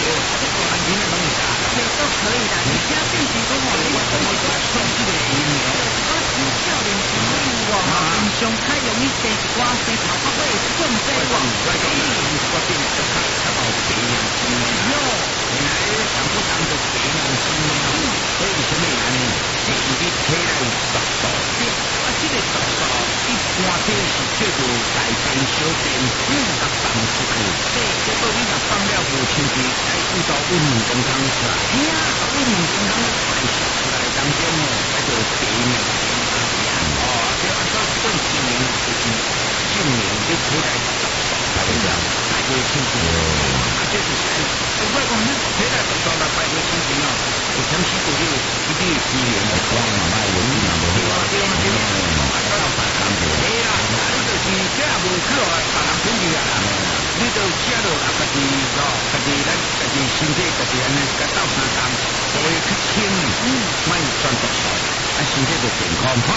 安全的拢会打， 这都可以的。而且变成讲哦，你讲是讲双这个疫苗， 我是少年时候有哦，平常较容易生一寡生头壳尾的种这个。 我变得较冇鼻炎性的哟，原来上不当做鼻炎性的哦，所以什么呢？是伊的体内毒素，这个毒素一般这是叫做大便小便，甲放出去，结果你若放了无清洁，还遇到运动健康出来，哎呀，运动健康排泄出来当中哦，叫做鼻炎哦，这按照这种证明就是证明你体内毒素排不了，排不清洁，这是谁？我讲你体内毒素来排不清洁哦，有长期度你一定有鼻炎的，我嘛卖文字嘛无好，对啊，到啥工作？哎呀，你就是这也无去哦，别人骗你啊！你就吃落啊，家己哦，家己身体家己安尼甲斗相共，所以较轻，莫全毒素，啊身体就健康哈。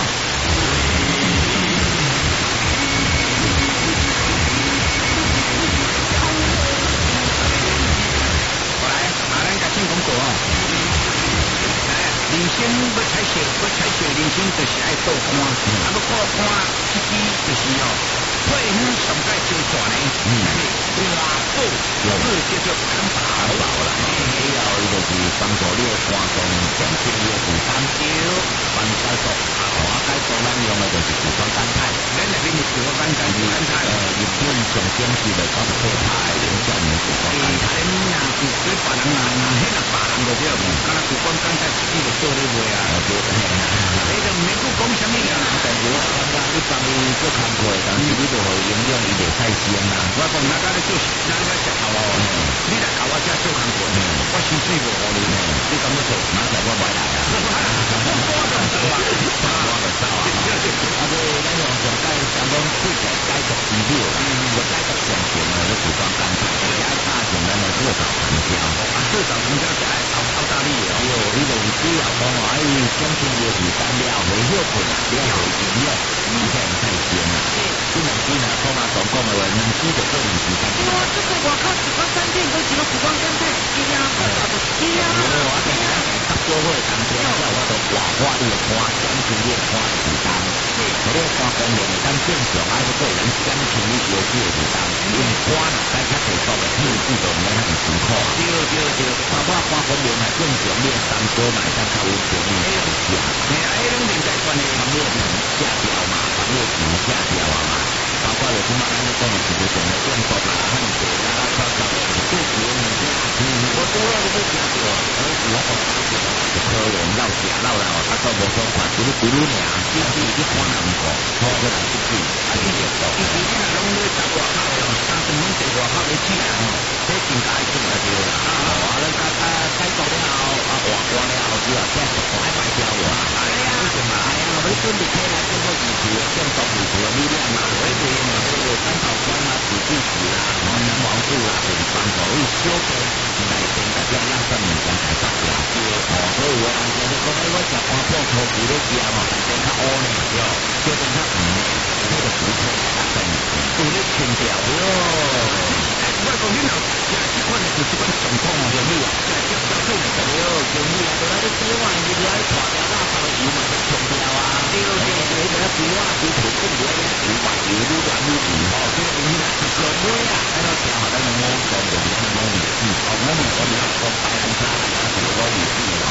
过来，咱甲先讲过哦。人生要采取人生就是爱过关，啊要过关，这支就是哦，配方上界最大呢，关宝，有字叫做关宝啦。以后伊就是帮助你的关公减轻你的负担，帮解决解决咱用的就是负担感慨，咱内面的负担感慨，日本上经济的搞得可怕的影响的负担感慨。那是对别人啊，那迄个别人就对，敢若负担感慨自己就做咧袂啊。你就唔免讲什么啊，但是我感觉你帮伊做工课，但是你就会影响伊袂使先啦。我讲大家咧做，咱咧食头哦，你来甲我遮做工课，我薪水无互你，你敢要做？哪在我买来啊？我就走啊，我就走啊。啊，对，咱用上解相讲对解解决资料，我解决上钱呢，你负担感慨，也爱拍上咱的做早成交，做早成交就爱澳大利哦，你就是只要讲哦，哎，减轻你负担了，袂休困了，袂停了，你才唔使先啦。这两句呢，讲嘛总讲的话，两句就做两句。对啊，这个外口一般3天都几个苦光干菜，一样啊，不是一样啊。我等下搭小伙当天，我都外花你的花，减轻你的花的负担。我咧花工人当正常，还是个人减轻你休息的负担。因为花呢，该较提高的，你自动没那么辛苦。对，包括花工人啊，正常你的当初买当较有便宜的价。哎，拢连带关的，他们也下掉嘛，他们也下掉啊嘛。包括有什么咱咧讲的，就是讲的中国啦、汉族啦、超超的，最主要物件。我主要是要加掉，我就可能要加到了，他说无爽快，咕噜咕噜尔，自己去看人过，拖过来出去，啊，你就做。以前你拢咧在外口哦，30分在外口咧煮人哦，这真该做啊对啦。咱改造了后，换过了后，只要这熟爱卖掉了。哎呀，为什么？哎呀，你准备起来做个鱼翅，种熟鱼翅的力量嘛，所以嘛，这个三宝酸啊、土地质啊、黄素啊，就是帮助你小便内边大家让上面讲才发掉。所以我安尼就讲，我食花脯初期咧食嘛，内边较乌呢，对，小便较黄呢，这个补充啊，有咧清掉哟。我讲你若食这款的，就这款状况哦，容易啊，食少少就对了，容易啊，就来你洗碗，你来拖掉垃圾的油嘛，就冲掉啊。对，你来煮啊，煮土更多咧，煮白油愈来愈油哦，这个你来是小妹啊，喺度听下咱的我讲的，咱的我意思，我们我们讲白兰花啦，是我意思哦。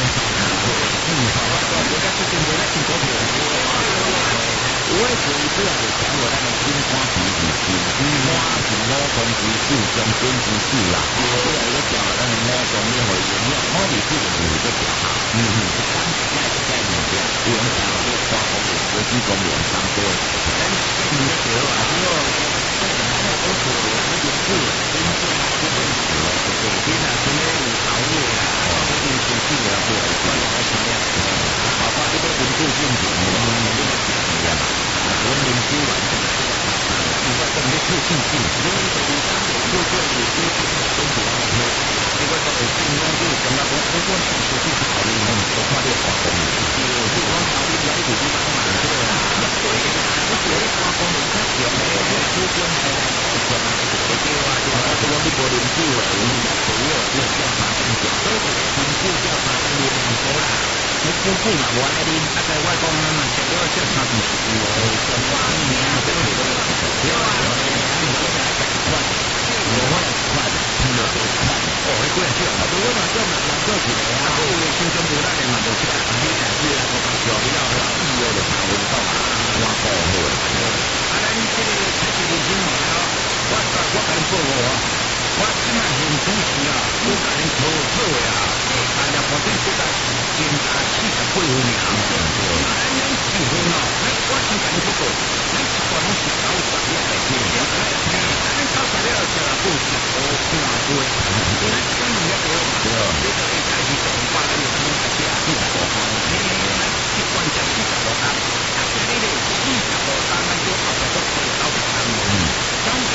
我家最近在那听股票，我也是主要是讲我咱的金花皮子，金花是5公指数、中间指数啦，主要一个讲咱的5公你会营养，我哋这个就是个调好，当时在在里边，有人讲这花公有国际公园上多，但是你的时候啊，只有这个还要多处理，那点是真正就会死了，对不对？现在今天有熬夜啦，这个情绪啊，对，关于我想要，包括这个温度性质，这个体验嘛，文明修完这个。你说等于特性性，因为这里当有做过有些都比较多，这个到有进攻就怎么我实际考虑我们说话的话功，就光考虑来自于哪嘛，对啦，对啦，我觉得话功能较强的，我出现在那个什么对啊，这个你无啉酒的，你较主要。 我叫他跟着，所以全部叫他跟你很多啦。你姑姑嘛，我爱你，大概我讲嘛，食了这差不多哦，什么年啊，对不对？对啊，你说的还快，我也快，听了都快。哦，你过来笑，我嘛叫嘛，人做起来啊，我有心中无那点嘛，就笑，你也是那个搞笑，你要意外就打运动啊，我保护的。啊，咱这个开始年轻嘛，我跟你报告啊。我即卖现主持啊，我甲恁讨好诶啊，大家反正即个增加48分尔。咱两结婚哦，我先甲恁报告，咱一般拢是90了来结，咱90了就要过10个半岁，咱今年要过嘛，这个应该是上班咱就咱们这些45天，一般才45天，啊，今日咧45天，咱就后头都过90天总共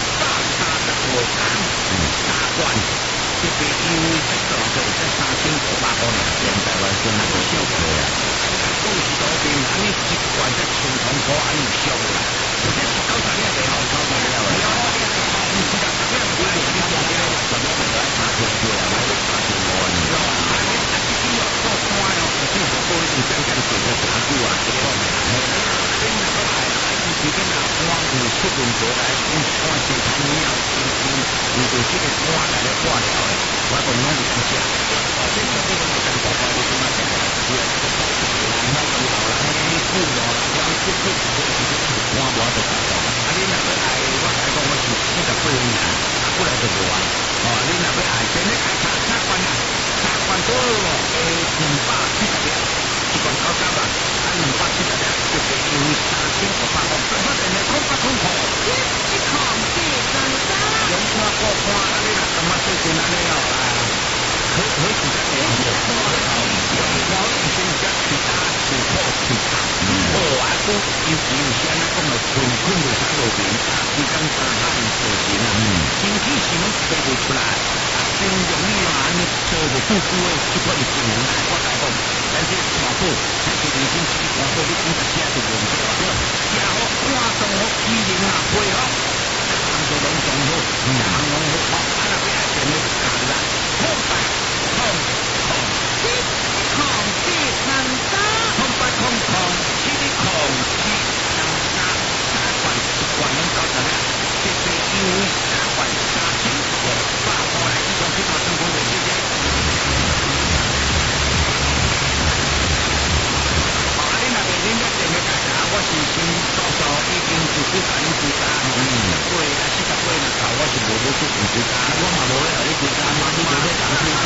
135天。3罐，这个因为这个就才3500块呢，现在我真系好少贵啊！故事多变，安尼一罐才千多块，安尼少啦。有这是90了未好，90了未好。不是啦，10了不是，你讲这个10了未来3千多啊，买35万。啊，你啊，这个要做官哦，政府不一定真干做个啥久啊，这个。你那个来啦，时间啊，官有出门过来，官是看了，你对这个官来了挂了的，我讲拢是这样。这个这个跟大家有什么讲？是啊，这个包括啦，那个老啦，那个富了啦，光这个官我都搞到。啊，你那个爱，我来讲我是48年，啊，过来就无啊。哦，你那个爱，真的爱3罐啊，3罐多哦，270了，一罐90啊，啊270了，这个因为3500块，这个人的空空。 一口气很大。 用看过看，啊！你若感觉最近安尼哦啦，好时间来用我以前只其他出口其他，啊，都有些那讲了困就啥路边，啊，时间长下唔做钱啊，经济是拢推不出来，啊，真容易嘛，你做不出去的，这个是真难，我来讲，但是全部开始年轻时，全部你讲这些就用对了，吃好看中好，机灵啊，配合。就拢总好，人拢好，啊那边前面干啦，空白空空， 空气很大。 空白空空，七空七三三3罐1罐拢90了，这个因为3罐3500块来，一种非常成功的谢谢。好，啊，你那边恁要前面干啥？我是先早早已经就是甲恁知道，40岁啊，40岁那头我是无要出门知道，我嘛无要你知道，嘛你就要讲出。